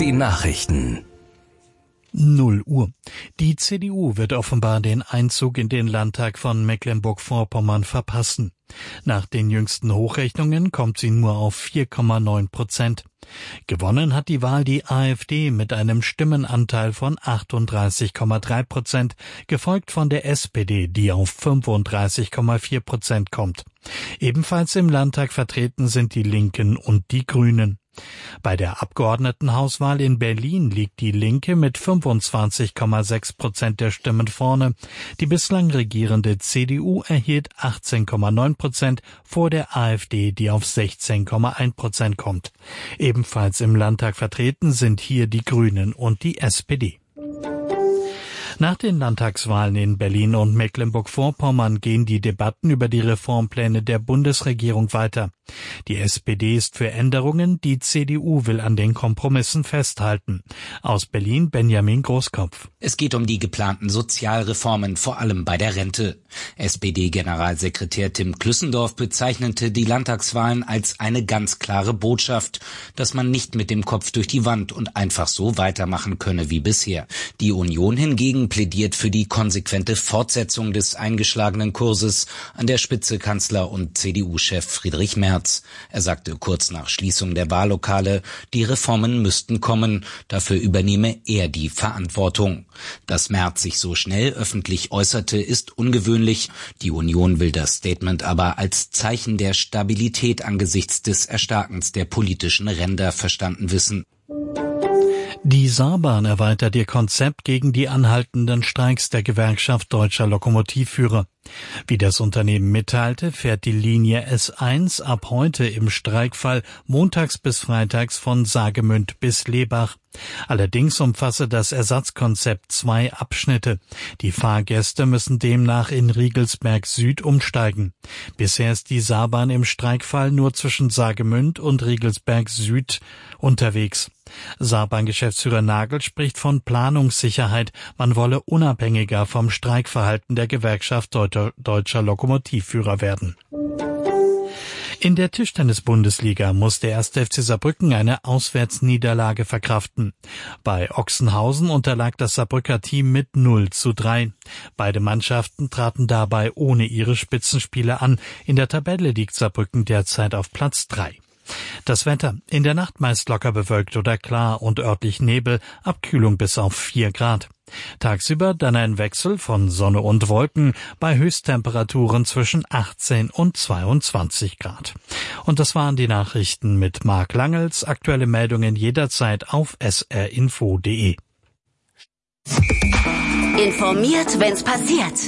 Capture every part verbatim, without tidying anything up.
Die Nachrichten. null Uhr. Die C D U wird offenbar den Einzug in den Landtag von Mecklenburg-Vorpommern verpassen. Nach den jüngsten Hochrechnungen kommt sie nur auf vier Komma neun Prozent. Gewonnen hat die Wahl die AfD mit einem Stimmenanteil von achtunddreißig Komma drei Prozent, gefolgt von der S P D, die auf fünfunddreißig Komma vier Prozent kommt. Ebenfalls im Landtag vertreten sind die Linken und die Grünen. Bei der Abgeordnetenhauswahl in Berlin liegt die Linke mit fünfundzwanzig Komma sechs Prozent der Stimmen vorne. Die bislang regierende C D U erhielt achtzehn Komma neun Prozent vor der AfD, die auf sechzehn Komma eins Prozent kommt. Ebenfalls im Landtag vertreten sind hier die Grünen und die S P D. Nach den Landtagswahlen in Berlin und Mecklenburg-Vorpommern gehen die Debatten über die Reformpläne der Bundesregierung weiter. Die S P D ist für Änderungen, die C D U will an den Kompromissen festhalten. Aus Berlin Benjamin Großkopf. Es geht um die geplanten Sozialreformen, vor allem bei der Rente. S P D-Generalsekretär Tim Klüssendorf bezeichnete die Landtagswahlen als eine ganz klare Botschaft, dass man nicht mit dem Kopf durch die Wand und einfach so weitermachen könne wie bisher. Die Union hingegen plädiert für die konsequente Fortsetzung des eingeschlagenen Kurses, an der Spitze Kanzler und C D U-Chef Friedrich Merz. Er sagte kurz nach Schließung der Wahllokale, die Reformen müssten kommen, dafür übernehme er die Verantwortung. Dass Merz sich so schnell öffentlich äußerte, ist ungewöhnlich. Die Union will das Statement aber als Zeichen der Stabilität angesichts des Erstarkens der politischen Ränder verstanden wissen. Die Saarbahn erweitert ihr Konzept gegen die anhaltenden Streiks der Gewerkschaft Deutscher Lokomotivführer. Wie das Unternehmen mitteilte, fährt die Linie S eins ab heute im Streikfall montags bis freitags von Saargemünd bis Lebach. Allerdings umfasse das Ersatzkonzept zwei Abschnitte. Die Fahrgäste müssen demnach in Riegelsberg Süd umsteigen. Bisher ist die Saarbahn im Streikfall nur zwischen Saargemünd und Riegelsberg Süd unterwegs. Saarbahn-Geschäftsführer Nagel spricht von Planungssicherheit. Man wolle unabhängiger vom Streikverhalten der Gewerkschaft Deutscher, Deutscher Lokomotivführer werden. In der Tischtennis-Bundesliga muss der erste F C Saarbrücken eine Auswärtsniederlage verkraften. Bei Ochsenhausen unterlag das Saarbrücker Team mit null zu drei. Beide Mannschaften traten dabei ohne ihre Spitzenspieler an. In der Tabelle liegt Saarbrücken derzeit auf Platz drei. Das Wetter: In der Nacht meist locker bewölkt oder klar und örtlich Nebel, Abkühlung bis auf vier Grad. Tagsüber dann ein Wechsel von Sonne und Wolken bei Höchsttemperaturen zwischen achtzehn und zweiundzwanzig Grad. Und das waren die Nachrichten mit Marc Langels. Aktuelle Meldungen jederzeit auf s r info punkt d e. Informiert, wenn's passiert.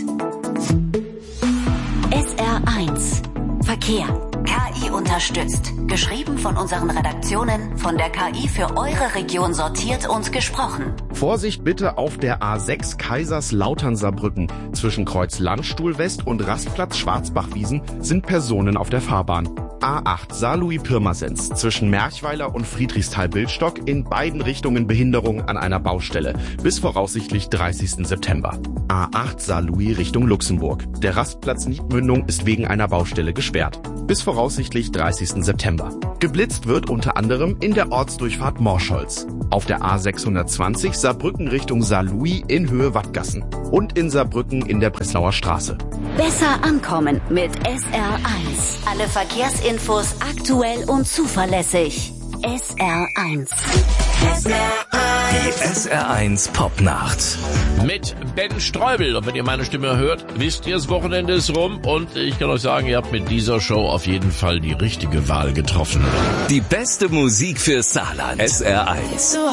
S R eins Verkehr. K I unterstützt. Geschrieben von unseren Redaktionen, von der K I für eure Region sortiert und gesprochen. Vorsicht bitte auf der A sechs Kaiserslautern-Saarbrücken. Zwischen Kreuz Landstuhl West und Rastplatz Schwarzbachwiesen sind Personen auf der Fahrbahn. A acht Saarlouis-Pirmasens. Zwischen Merchweiler und Friedrichsthal-Bildstock in beiden Richtungen Behinderung an einer Baustelle. Bis voraussichtlich dreißigsten September. A acht Saarlouis Richtung Luxemburg. Der Rastplatz Niedmündung ist wegen einer Baustelle gesperrt. Bis voraussichtlich dreißigsten September. Geblitzt wird unter anderem in der Ortsdurchfahrt Morscholz. Auf der A sechshundertzwanzig Saarbrücken Richtung Saarlouis in Höhe Wattgassen. Und in Saarbrücken in der Breslauer Straße. Besser ankommen mit S R eins. Alle Verkehrsinfos aktuell und zuverlässig. S R eins. Die S R eins Popnacht. Mit Ben Streubel. Und wenn ihr meine Stimme hört, wisst ihr, das Wochenende ist rum. Und ich kann euch sagen, ihr habt mit dieser Show auf jeden Fall die richtige Wahl getroffen. Die beste Musik für Saarland. S R eins.